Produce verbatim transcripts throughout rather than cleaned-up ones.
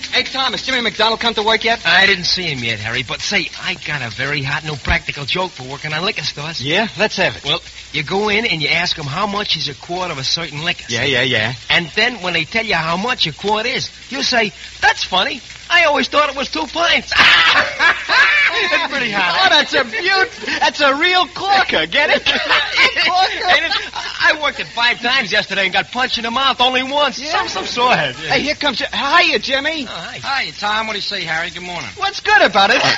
Hey, Tom, has Jimmy McDonald come to work yet? I didn't see him yet, Harry, but say, I got a very hot new practical joke for working on liquor stores. Yeah? Let's have it. Well, you go in and you ask them how much is a quart of a certain liquor. Yeah, yeah, yeah. And then when they tell you how much a quart is, you say, that's funny. I always thought it was two pints. That's pretty hot. Oh, that's a beaut. That's a real corker. Get it? Corker. Ain't it? I worked it five times yesterday and got punched in the mouth only once. Yeah. Some, some sorehead. Yeah. Hey, here comes... Hiya, Jimmy. Oh, hi. Hi, Tom. What do you say, Harry? Good morning. What's good about it?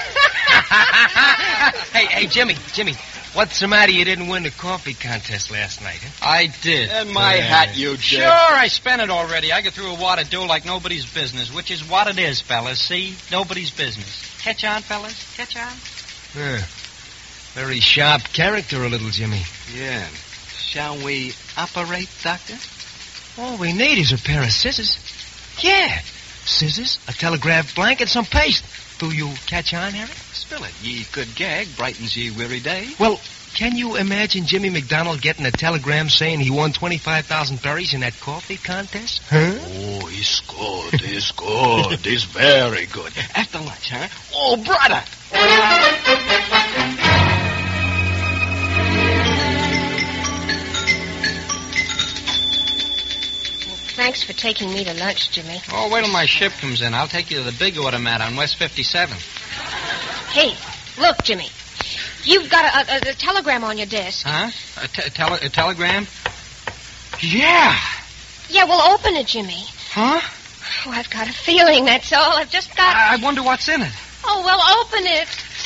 hey, hey, Jimmy, Jimmy. What's the matter? You didn't win the coffee contest last night, huh? I did. And my Yeah. hat, you did. Sure, I spent it already. I get through a wad of dough like nobody's business, which is what it is, fellas. See? Nobody's business. Catch on, fellas? Catch on? Yeah. Very sharp character, a little Jimmy. Yeah. Shall we operate, Doctor? All we need is a pair of scissors. Yeah. Scissors, a telegraph blanket, some paste. Do you catch on, Harry? Spill it. Ye good gag brightens ye weary day. Well, can you imagine Jimmy McDonald getting a telegram saying he won twenty-five thousand berries in that coffee contest? Huh? Oh, he's good. He's good. He's very good. After lunch, huh? Oh, brother. Thanks for taking me to lunch, Jimmy. Oh, wait till my ship comes in. I'll take you to the big automat on West fifty-seven. Hey, look, Jimmy. You've got a, a, a telegram on your desk. Huh? A, te- tele- a telegram? Yeah. Yeah, well, open it, Jimmy. Huh? Oh, I've got a feeling, that's all. I've just got... I, I wonder what's in it. Oh, well, open it.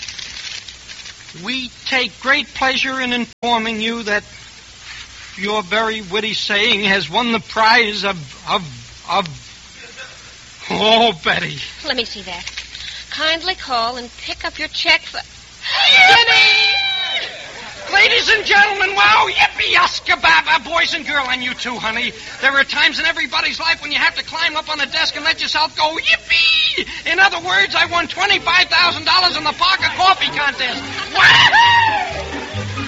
We take great pleasure in informing you that your very witty saying has won the prize of... of... of... Oh, Betty. Let me see that. Kindly call and pick up your check for... Jimmy! Ladies and gentlemen, wow, yippee, Oscar Baba, boys and girl, and you too, honey. There are times in everybody's life when you have to climb up on a desk and let yourself go, yippee! In other words, I won twenty-five thousand dollars in the Parker Coffee Contest. Wahoo!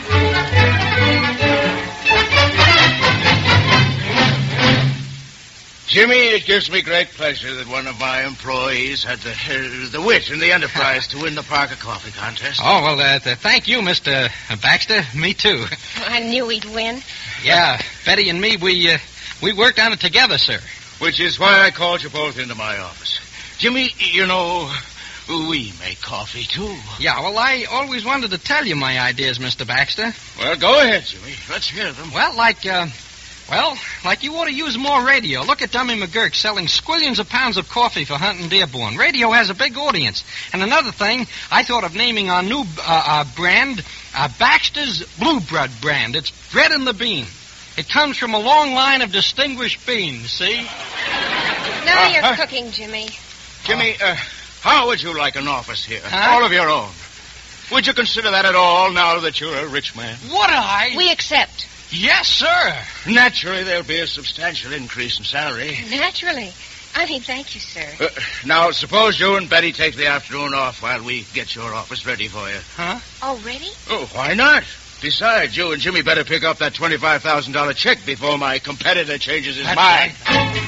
Jimmy, it gives me great pleasure that one of my employees had the uh, the wit and the enterprise to win the Parker Coffee Contest. Oh, well, uh, th- thank you, Mister Baxter. Me too. I knew he'd win. Yeah, Betty and me, we, uh, we worked on it together, sir. Which is why I called you both into my office. Jimmy, you know, we make coffee, too. Yeah, well, I always wanted to tell you my ideas, Mister Baxter. Well, go ahead, Jimmy. Let's hear them. Well, like, uh, well, like you ought to use more radio. Look at Dummy McGurk selling squillions of pounds of coffee for Hunt and Dearborn. Radio has a big audience. And another thing, I thought of naming our new uh, uh, brand uh, Baxter's Blue Bread brand. It's bread in the bean. It comes from a long line of distinguished beans, see? Now Uh, you're huh? cooking, Jimmy. Jimmy, uh, how would you like an office here? Huh? All of your own. Would you consider that at all now that you're a rich man? Would I? We accept. Yes, sir. Naturally, there'll be a substantial increase in salary. Naturally. I mean, thank you, sir. Uh, now, suppose you and Betty take the afternoon off while we get your office ready for you. Huh? Already? Oh, why not? Besides, you and Jimmy better pick up that twenty-five thousand dollars check before my competitor changes his That's mind. right.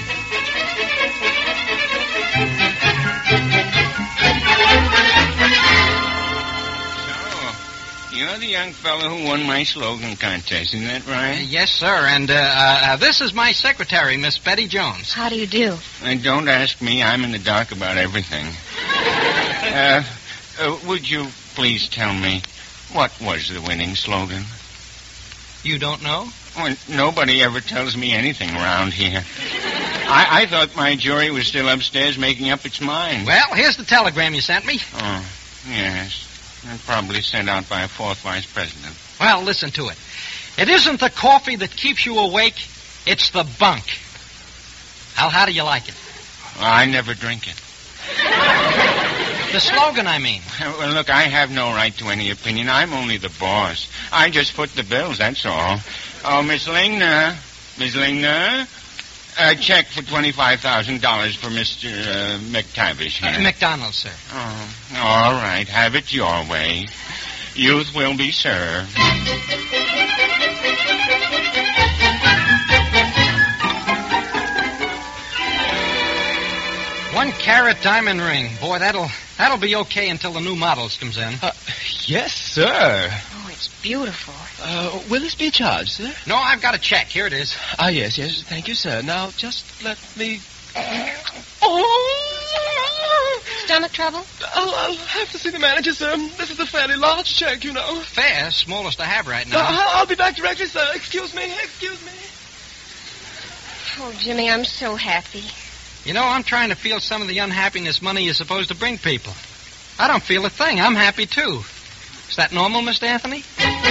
You're the young fellow who won my slogan contest, isn't that right? Yes, sir. And uh, uh, this is my secretary, Miss Betty Jones. How do you do? And don't ask me. I'm in the dark about everything. uh, uh, would you please tell me, what was the winning slogan? You don't know? Well, nobody ever tells me anything around here. I, I thought my jury was still upstairs making up its mind. Well, here's the telegram you sent me. Oh, yes. And probably sent out by a fourth vice president. Well, listen to it. It isn't the coffee that keeps you awake. It's the bunk. How, how do you like it? Well, I never drink it. The slogan, I mean. Well, look, I have no right to any opinion. I'm only the boss. I just foot the bills, that's all. Oh, Miss Lingner. Miss Lingner. A check for twenty-five thousand dollars for Mister Uh, McTavish here. Uh, McDonald, sir. Oh, all right. Have it your way. Youth will be served. One carat diamond ring. Boy, that'll that'll be okay until the new models comes in. Uh, yes, sir. Oh, it's beautiful. Uh, will this be charged, sir? No, I've got a check. Here it is. Ah, yes, yes. Thank you, sir. Now, just let me... Oh! Stomach trouble? I'll, I'll have to see the manager, sir. This is a fairly large check, you know. Fair, smallest I have right Uh, now. I'll be back directly, sir. Excuse me, excuse me. Oh, Jimmy, I'm so happy. You know, I'm trying to feel some of the unhappiness money is supposed to bring people. I don't feel a thing. I'm happy, too. Is that normal, Mister Anthony?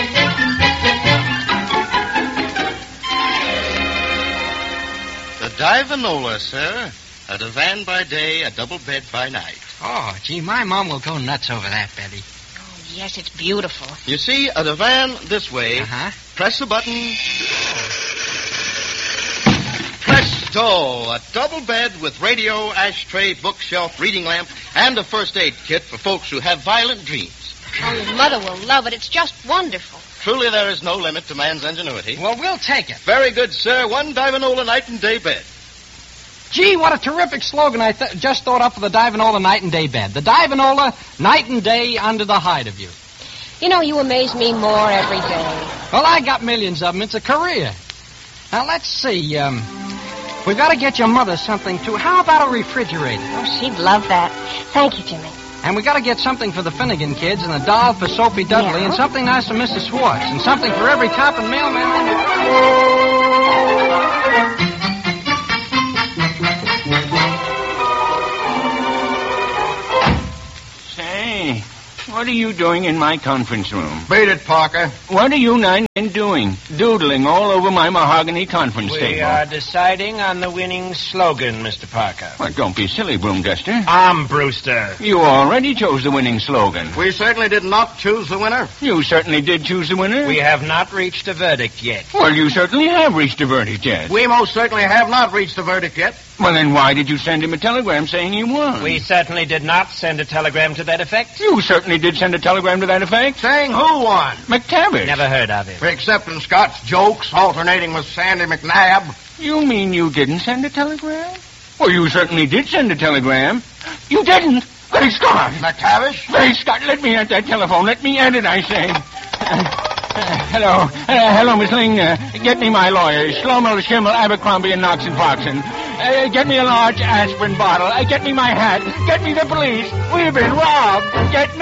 The Divanola, sir. A divan by day, a double bed by night. Oh, gee, my mom will go nuts over that, Betty. Oh, yes, it's beautiful. You see, a divan this way. Uh-huh. Press the button. Presto! A double bed with radio, ashtray, bookshelf, reading lamp, and a first aid kit for folks who have violent dreams. Oh, your mother will love it. It's just wonderful. Truly, there is no limit to man's ingenuity. Well, we'll take it. Very good, sir. One Divanola night and day bed. Gee, what a terrific slogan I th- just thought up for the Divanola night and day bed. The Divanola night and day under the hide of you. You know, you amaze me more every day. Well, I got millions of them. It's a career. Now, let's see. Um, we've got to get your mother something, too. How about a refrigerator? Oh, she'd love that. Thank you, Jimmy. And we got to get something for the Finnegan kids, and a doll for Sophie Dudley, Yeah. and something nice for Missus Schwartz, and something for every cop and mailman. Say, what are you doing in my conference room? Beat it, Parker. What are you nine men doing? Doodling all over my mahogany conference We table. are deciding on the winning slogan, Mister Parker. Well, don't be silly, Broomduster. I'm Brewster. You already chose the winning slogan. We certainly did not choose the winner. You certainly did choose the winner. We have not reached a verdict yet. Well, you certainly have reached a verdict yet. We most certainly have not reached the verdict yet. Well, then why did you send him a telegram saying he won? We certainly did not send a telegram to that effect. You certainly did send a telegram to that effect. Saying who won? McTavish. Never heard of him. Accepting Scott's jokes, alternating with Sandy McNabb. You mean you didn't send a telegram? Well, you certainly did send a telegram. You didn't. Great Scott. McTavish? Great Scott, let me at that telephone. Let me at it, I say. Uh, uh, hello. Uh, hello, Miss Ling. Uh, get me my lawyers. Schlommel, Schimmel, Abercrombie, and Knox and Foxen. Uh, get me a large aspirin bottle. Uh, get me my hat. Get me the police. We've been robbed. Get me...